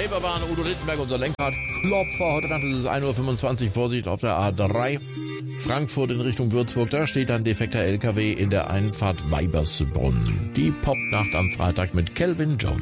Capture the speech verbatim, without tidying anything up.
Reeperbahn, Udo Littenberg, unser Lenkrad. Klopfer, heute Nacht ist es ein Uhr fünfundzwanzig, Vorsicht auf der A drei. Frankfurt in Richtung Würzburg, da steht ein defekter L K W in der Einfahrt Weibersbrunn. Die Popnacht am Freitag mit Calvin Jones.